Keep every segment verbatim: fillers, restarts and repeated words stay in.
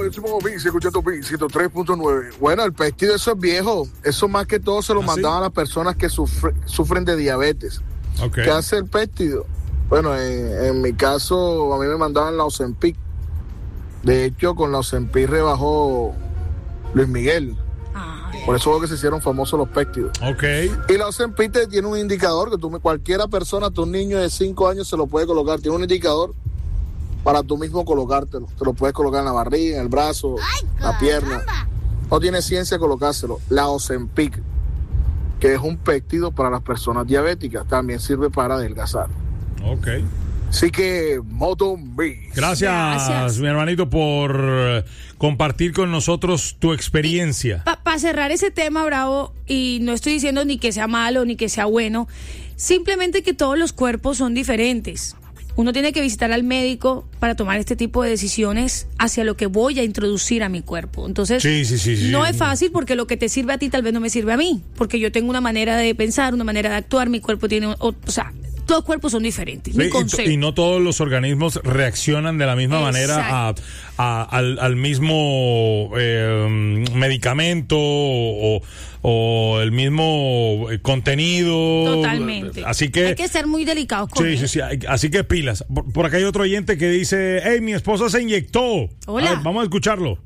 yo soy Movici, escuchando ciento tres punto nueve. Bueno, el péptido, eso es viejo. Eso más que todo se lo ¿Ah, mandaban sí? a las personas que sufre, sufren de diabetes. Okay. ¿Qué hace el péptido? Bueno, en, en mi caso, a mí me mandaban la Ozempic. De hecho, con la Ozempic rebajó Luis Miguel. Ah, Por eso fue que se hicieron famosos los péptidos. Ok. Y la Ozempic te tiene un indicador que tú, cualquiera persona, tu niño de cinco años se lo puede colocar. Tiene un indicador para tú mismo colocártelo. Te lo puedes colocar en la barriga, en el brazo, Ay, la pierna. No tiene ciencia colocárselo. La Ozempic, que es un péptido para las personas diabéticas, también sirve para adelgazar. Ok. Así que, Moto B. Gracias, Gracias. mi hermanito, por eh, compartir con nosotros tu experiencia. Para pa cerrar ese tema, Bravo, y no estoy diciendo ni que sea malo ni que sea bueno, simplemente que todos los cuerpos son diferentes. Uno tiene que visitar al médico para tomar este tipo de decisiones hacia lo que voy a introducir a mi cuerpo. Entonces, Sí, sí, sí, sí. no es fácil porque lo que te sirve a ti tal vez no me sirve a mí, porque yo tengo una manera de pensar, una manera de actuar, mi cuerpo tiene, o, o sea, todos los cuerpos son diferentes. Sí, Mi y, concepto. to- y no todos los organismos reaccionan de la misma manera a, a- al, al mismo eh, medicamento o, o el mismo eh, contenido. Totalmente. Así que, hay que ser muy delicados con sí, él. sí, sí. hay- Así que pilas. Por, por acá hay otro oyente que dice: hey, mi esposa se inyectó. Hola. A ver, vamos a escucharlo.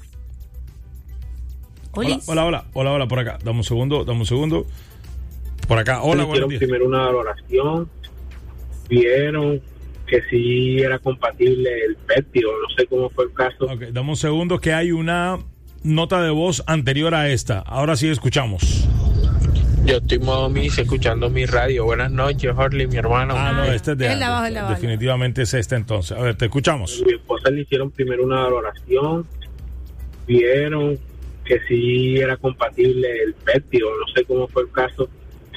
Hola, Olis. hola, hola, hola, hola, por acá. Dame un segundo, dame un segundo. Por acá, hola, Le buenos hicieron días. primero una valoración, vieron que sí era compatible el péptido, no sé cómo fue el caso. Ok, dame un segundo que hay una nota de voz anterior a esta. Ahora sí escuchamos. Yo estoy modo mis escuchando mi radio. Buenas noches, Horley, mi hermano. Ah, no, Ah, este es de es la antes. baja, es la baja. Definitivamente es este entonces. A ver, te escuchamos. A mi esposa le hicieron primero una valoración, vieron que sí era compatible el péptido, no sé cómo fue el caso,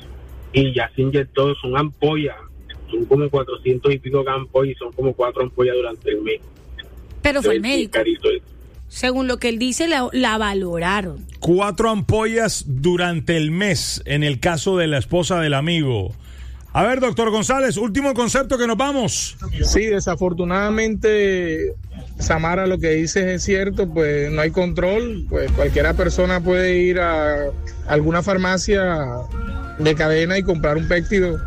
y ya se inyectó, son ampollas, son como cuatrocientos y pico de ampollas y son como cuatro ampollas durante el mes. Pero fue el Entonces, médico. carito, Según lo que él dice, la, la valoraron. Cuatro ampollas durante el mes en el caso de la esposa del amigo. A ver, doctor González, último concepto que nos vamos. Sí, desafortunadamente, Samara, lo que dices es cierto, pues no hay control, pues cualquiera persona puede ir a alguna farmacia de cadena y comprar un péptido.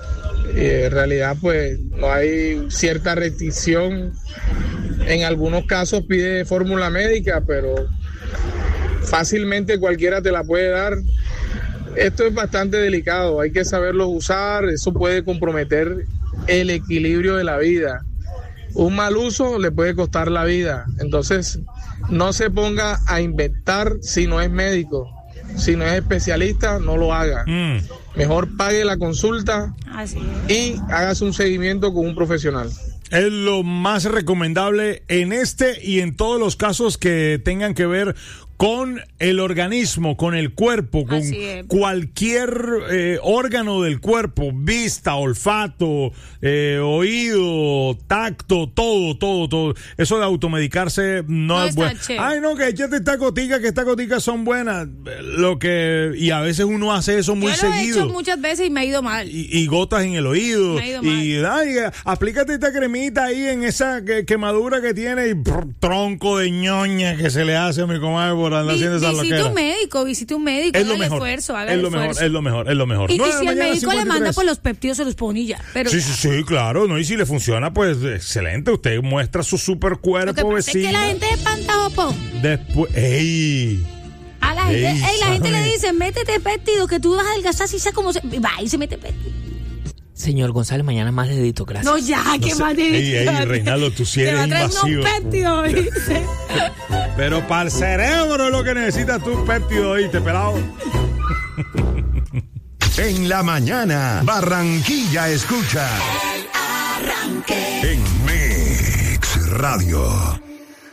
Eh, en realidad, pues no hay cierta restricción. En algunos casos pide fórmula médica, pero fácilmente cualquiera te la puede dar. Esto es bastante delicado, hay que saberlo usar, eso puede comprometer el equilibrio de la vida. Un mal uso le puede costar la vida, entonces no se ponga a inventar si no es médico, si no es especialista, no lo haga. Mm. Mejor pague la consulta Así es. y hágase un seguimiento con un profesional. Es lo más recomendable en este y en todos los casos que tengan que ver con el organismo, con el cuerpo, con Así es. cualquier eh, órgano del cuerpo, vista, olfato, eh, oído, tacto, todo, todo, todo. Eso de automedicarse no, No es está bueno. chévere. Ay, no, que échate esta gotica, que estas goticas son buenas. Lo que, y a veces uno hace eso muy Yo lo he seguido. hecho muchas veces y me ha ido mal. Y, y gotas en el oído. Me ha ido Y ay, aplícate esta cremita ahí en esa que- quemadura que tiene y brr, tronco de ñoña que se le hace a mi comadre por andar Vi- haciendo esa visite loquera. un médico, visite un médico, Es haga lo el mejor. esfuerzo, haga es el lo mejor, esfuerzo. es lo mejor, es lo mejor. Y, y nueve de si la el mañana, médico le manda, cincuenta y tres. pues los péptidos se los pone y ya. Pero Sí, sí, sí, claro, no, y si le funciona, pues excelente. Usted muestra su super lo que cuerpo, pasa es que vecino. la gente es pantajopo. Después, ey. A la gente, Ey, ey, la gente ¿sabe? le dice, métete péptido, que tú vas a adelgazar, si sabes cómo se... y va y se mete péptido. Señor González, mañana más dedito, gracias. No, ya, qué sé. más de... Ey, ey, Reinaldo, tú sí Te va eres a traer invasivo. unos péptidos, dice. Pero para el cerebro es lo que necesitas tú, péptido, oíste, pelado. En la mañana, Barranquilla escucha. El Arranque. En Mix Radio.